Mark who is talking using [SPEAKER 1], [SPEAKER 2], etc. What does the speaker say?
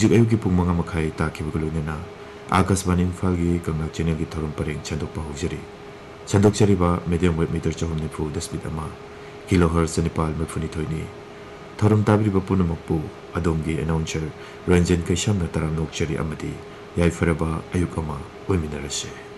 [SPEAKER 1] ꯍꯧꯖꯤꯛ ꯑꯌꯨꯛꯀꯤ ꯄꯨꯡ 5 ꯃꯈꯥꯏ ꯇꯥꯈꯤꯕꯒ ꯂꯣꯏꯅꯅ आकाशवाणी इम्फाल की कंगना चैनल की थरम परें छंदोक्पा हौजरी छंदोक्चरीबा मीडियम वेब मीटर 490 दशमिक अमा किलो हर्ट्ज 940 थरम ताबिरिबा पुनमकपु अदोमगी अनाउंसर रंजन कैशमना तराम नोकचरी अमदी याइफरबा अयुक अमा ओइमिनरसे।